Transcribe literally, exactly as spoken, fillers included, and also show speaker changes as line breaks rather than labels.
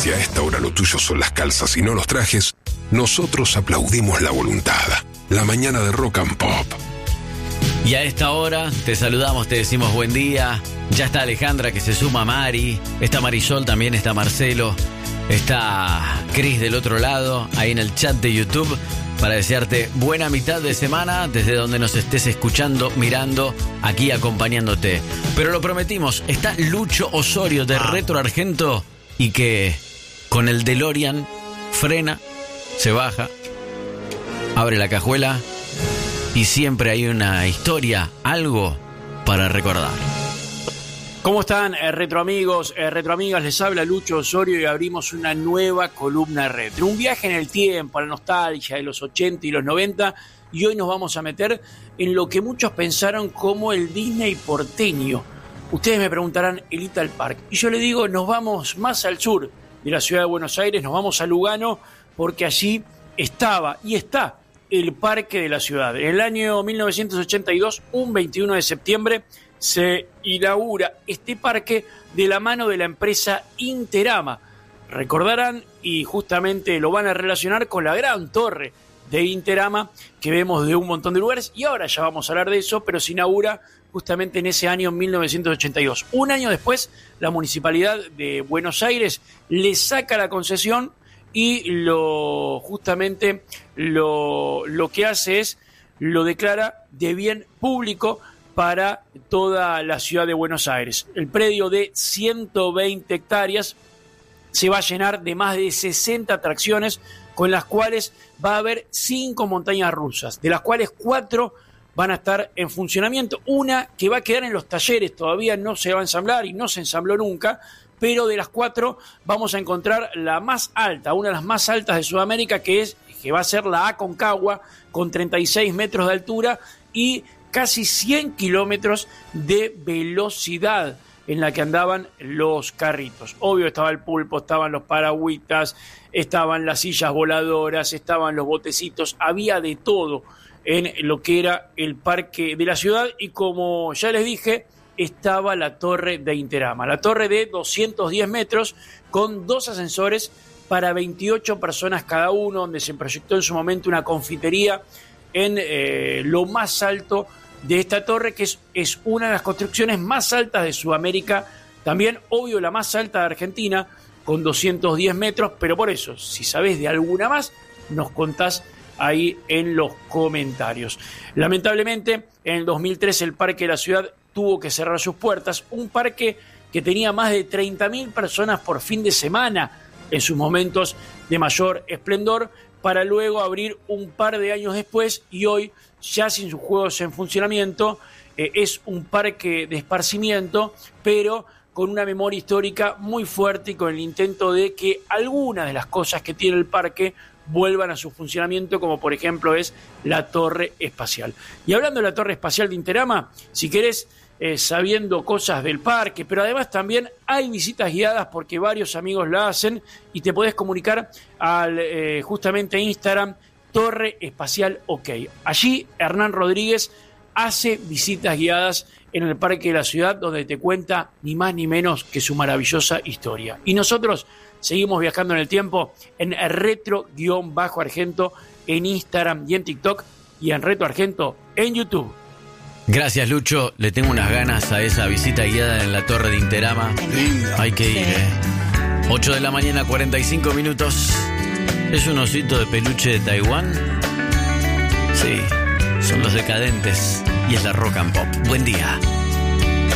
Si a esta hora lo tuyo son las calzas y no los trajes, nosotros aplaudimos la voluntad. La mañana de Rock and Pop.
Y a esta hora te saludamos, te decimos buen día. Ya está Alejandra que se suma a Mari. Está Marisol también, está Marcelo. Está Cris del otro lado, ahí en el chat de YouTube, para desearte buena mitad de semana desde donde nos estés escuchando, mirando, aquí acompañándote. Pero lo prometimos, está Lucho Osorio de Retro Argento y que con el DeLorean frena, se baja, abre la cajuela y siempre hay una historia, algo para recordar.
¿Cómo están, eh, retroamigos, eh, retroamigas? Les habla Lucho Osorio y abrimos una nueva columna retro. Un viaje en el tiempo, a la nostalgia de los ochenta y los noventa, y hoy nos vamos a meter en lo que muchos pensaron como el Disney porteño. Ustedes me preguntarán, el Ital Park. Y yo les digo, nos vamos más al sur de la ciudad de Buenos Aires, nos vamos a Lugano, porque allí estaba y está el parque de la ciudad. En el año mil novecientos ochenta y dos, un veintiuno de septiembre, se inaugura este parque de la mano de la empresa Interama. Recordarán, y justamente lo van a relacionar con la gran torre de Interama que vemos de un montón de lugares, y ahora ya vamos a hablar de eso, pero se inaugura justamente en ese año mil novecientos ochenta y dos. Un año después, la Municipalidad de Buenos Aires le saca la concesión y lo justamente lo, lo que hace es lo declara de bien público para toda la ciudad de Buenos Aires. El predio de ciento veinte hectáreas se va a llenar de más de sesenta atracciones, con las cuales va a haber cinco montañas rusas, de las cuales cuatro van a estar en funcionamiento. Una que va a quedar en los talleres, todavía no se va a ensamblar y no se ensambló nunca, pero de las cuatro vamos a encontrar la más alta, una de las más altas de Sudamérica, que es que va a ser la Aconcagua, con treinta y seis metros de altura y casi cien kilómetros de velocidad en la que andaban los carritos. Obvio, estaba el pulpo, estaban los paragüitas, estaban las sillas voladoras, estaban los botecitos, había de todo en lo que era el parque de la ciudad, y como ya les dije, estaba la torre de Interama, la torre de doscientos diez metros con dos ascensores para veintiocho personas cada uno, donde se proyectó en su momento una confitería en eh, lo más alto de esta torre, que es, es una de las construcciones más altas de Sudamérica, también, obvio, la más alta de Argentina, con doscientos diez metros, pero por eso, si sabés de alguna más, nos contás ahí en los comentarios. Lamentablemente, en el dos mil tres el Parque de la Ciudad tuvo que cerrar sus puertas, un parque que tenía más de treinta mil personas por fin de semana en sus momentos de mayor esplendor, para luego abrir un par de años después, y hoy, ya sin sus juegos en funcionamiento, eh, es un parque de esparcimiento, pero con una memoria histórica muy fuerte y con el intento de que algunas de las cosas que tiene el parque vuelvan a su funcionamiento, como por ejemplo es la torre espacial. Y hablando de la torre espacial de Interama, si querés, eh, sabiendo cosas del parque, pero además también hay visitas guiadas porque varios amigos la hacen, y te podés comunicar al eh, justamente Instagram Torre Espacial OK. Allí Hernán Rodríguez hace visitas guiadas en el Parque de la Ciudad, donde te cuenta ni más ni menos que su maravillosa historia. Y nosotros seguimos viajando en el tiempo en Retro-Argento en Instagram y en TikTok, y en Retro Argento en YouTube.
Gracias, Lucho. Le tengo unas ganas a esa visita guiada en la torre de Interama. Hay que ir, ¿eh? ocho de la mañana, cuarenta y cinco minutos. ¿Es un osito de peluche de Taiwán? Sí, son los Decadentes y es la Rock and Pop. Buen día.